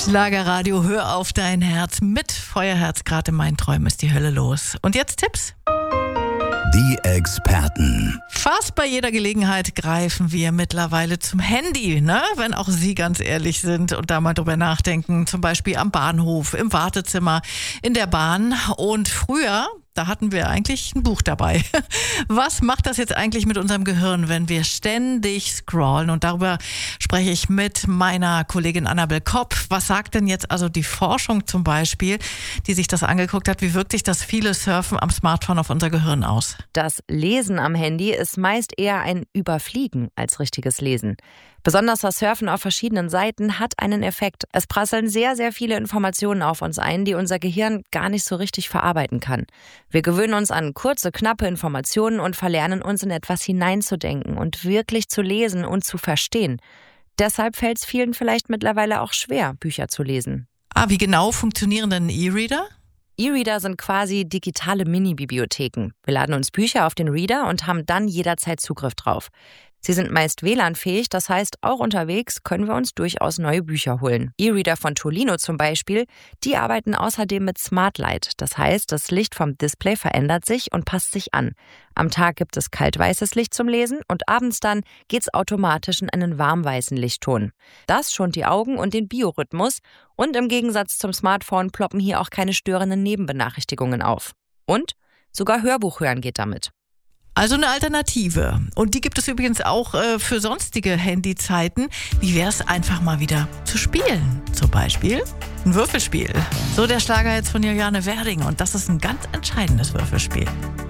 Schlagerradio, hör auf dein Herz. Mit Feuerherz, gerade in meinen Träumen ist die Hölle los. Und jetzt Tipps? Die Experten. Fast bei jeder Gelegenheit greifen wir mittlerweile zum Handy, ne? Wenn auch Sie ganz ehrlich sind und da mal drüber nachdenken. Zum Beispiel am Bahnhof, im Wartezimmer, in der Bahn. Und früher, da hatten wir eigentlich ein Buch dabei. Was macht das jetzt eigentlich mit unserem Gehirn, wenn wir ständig scrollen? Und darüber spreche ich mit meiner Kollegin Annabel Kopp. Was sagt denn jetzt also die Forschung zum Beispiel, die sich das angeguckt hat? Wie wirkt sich das viele Surfen am Smartphone auf unser Gehirn aus? Das Lesen am Handy ist meist eher ein Überfliegen als richtiges Lesen. Besonders das Surfen auf verschiedenen Seiten hat einen Effekt. Es prasseln sehr, sehr viele Informationen auf uns ein, die unser Gehirn gar nicht so richtig verarbeiten kann. Wir gewöhnen uns an kurze, knappe Informationen und verlernen uns in etwas hineinzudenken und wirklich zu lesen und zu verstehen. Deshalb fällt es vielen vielleicht mittlerweile auch schwer, Bücher zu lesen. Wie genau funktionieren denn E-Reader? E-Reader sind quasi digitale Mini-Bibliotheken. Wir laden uns Bücher auf den Reader und haben dann jederzeit Zugriff drauf. Sie sind meist WLAN-fähig, das heißt, auch unterwegs können wir uns durchaus neue Bücher holen. E-Reader von Tolino zum Beispiel, die arbeiten außerdem mit Smart Light. Das heißt, das Licht vom Display verändert sich und passt sich an. Am Tag gibt es kaltweißes Licht zum Lesen und abends dann geht's automatisch in einen warmweißen Lichtton. Das schont die Augen und den Biorhythmus und im Gegensatz zum Smartphone ploppen hier auch keine störenden Nebenbenachrichtigungen auf. Und sogar Hörbuch hören geht damit. Also eine Alternative. Und die gibt es übrigens auch für sonstige Handyzeiten. Wie wäre es einfach mal wieder zu spielen? Zum Beispiel ein Würfelspiel. So der Schlager jetzt von Juliane Werding. Und das ist ein ganz entscheidendes Würfelspiel.